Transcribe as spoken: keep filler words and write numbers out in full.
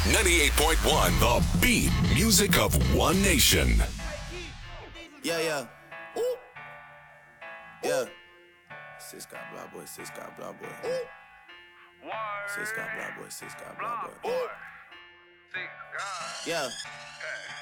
ninety-eight point one, The Beat. Music of One Nation. Yeah, yeah. Ooh. Yeah. Sis got blah boy, sis got blah boy. Sis got blah boy, sis got blah boy. Yeah.